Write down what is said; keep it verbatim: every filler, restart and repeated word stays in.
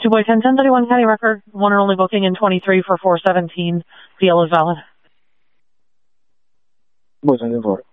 Two boy ten ten thirty-one county record, one and only booking in twenty-three for four seventeen. D L is valid. Boy ten ten four.